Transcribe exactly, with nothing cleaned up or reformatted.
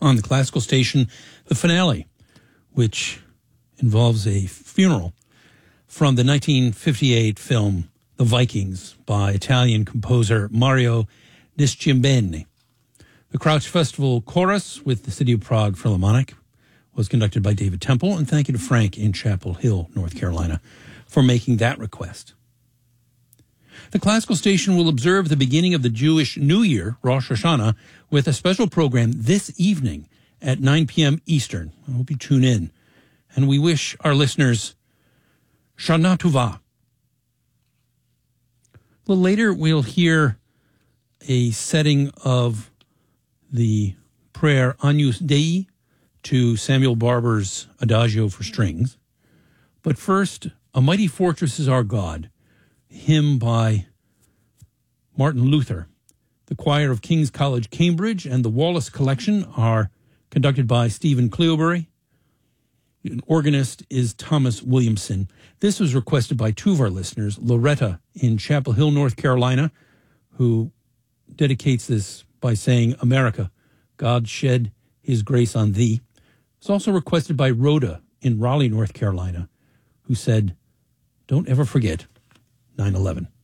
On the classical station, the finale, which involves a funeral from the nineteen fifty-eight film The Vikings by Italian composer Mario Niscimbene. The Crouch Festival Chorus with the City of Prague Philharmonic was conducted by David Temple, and thank you to Frank in Chapel Hill, North Carolina, for making that request. The classical station will observe the beginning of the Jewish New Year, Rosh Hashanah, with a special program this evening at nine p.m. Eastern. I hope you tune in. And we wish our listeners Shana Tova. A little later, we'll hear a setting of the prayer Agnus Dei to Samuel Barber's Adagio for Strings. But first, A Mighty Fortress is Our God, hymn by Martin Luther. The choir of King's College, Cambridge, and the Wallace Collection are conducted by Stephen Cleobury. An organist is Thomas Williamson. This was requested by two of our listeners, Loretta in Chapel Hill, North Carolina, who dedicates this by saying, America, God shed his grace on thee. It's also requested by Rhoda in Raleigh, North Carolina, who said, don't ever forget nine eleven.